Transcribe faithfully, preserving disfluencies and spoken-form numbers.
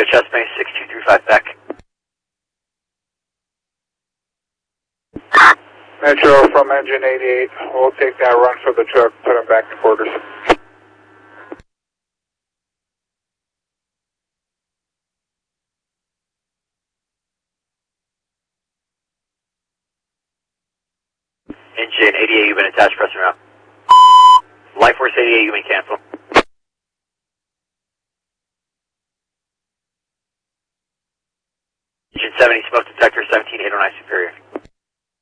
Echo Chesapeake six two three five back. Metro from engine eighty-eight. We'll take that run for the truck, put him back to quarters. Engine eighty-eight, you've been attached, pressing around. Life Force eighty-eight, you've been canceled. Engine seventy, smoke detector seventeen eight oh nine Superior.